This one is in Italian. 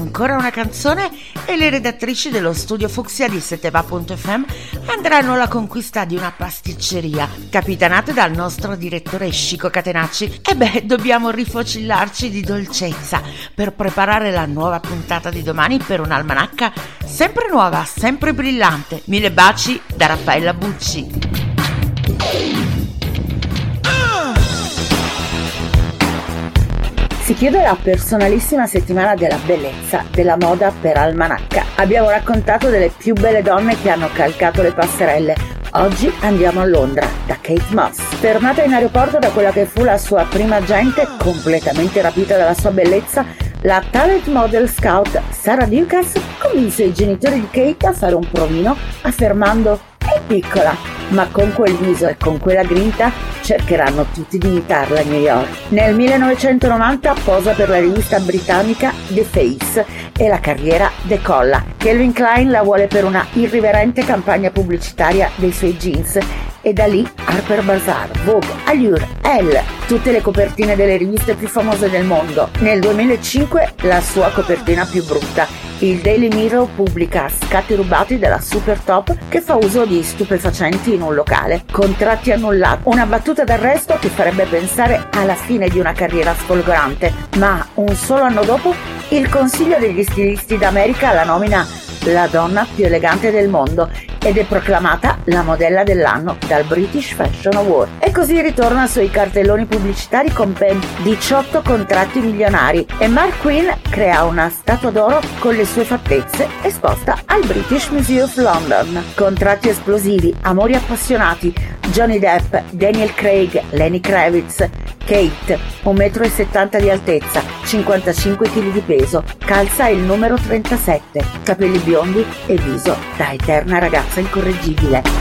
ancora una canzone e le redattrici dello studio Fucsia di Seteva.fm andranno alla conquista di una pasticceria capitanata dal nostro direttore Scico Catenacci. E beh, dobbiamo rifocillarci di dolcezza per preparare la nuova puntata di domani per un'almanacca sempre nuova, sempre brillante. Mille baci da Raffaella Bucci. Si chiude la personalissima settimana della bellezza, della moda per almanacca. Abbiamo raccontato delle più belle donne che hanno calcato le passerelle. Oggi andiamo a Londra, da Kate Moss. Fermata in aeroporto da quella che fu la sua prima agente, completamente rapita dalla sua bellezza, la talent model scout Sarah Dukas convinse i genitori di Kate a fare un provino affermando: è piccola, ma con quel viso e con quella grinta cercheranno tutti di imitarla a New York. Nel 1990 posa per la rivista britannica The Face e la carriera decolla. Calvin Klein la vuole per una irriverente campagna pubblicitaria dei suoi jeans e da lì Harper Bazaar, Vogue, Allure, Elle, tutte le copertine delle riviste più famose del mondo. Nel 2005 la sua copertina più brutta. Il Daily Mirror pubblica scatti rubati della super top che fa uso di stupefacenti in un locale. Contratti annullati. Una battuta d'arresto che farebbe pensare alla fine di una carriera sfolgorante. Ma un solo anno dopo il Consiglio degli stilisti d'America la nomina la donna più elegante del mondo ed è proclamata la modella dell'anno dal British Fashion Award. E così ritorna sui cartelloni pubblicitari con ben 18 contratti milionari e Mark Quinn crea una statua d'oro con le sue fattezze esposta al British Museum of London. Contratti esplosivi, amori appassionati, Johnny Depp, Daniel Craig, Lenny Kravitz, Kate, 1,70 m di altezza, 55 kg di peso, calza il numero 37, capelli biondi e viso da eterna ragazza incorreggibile.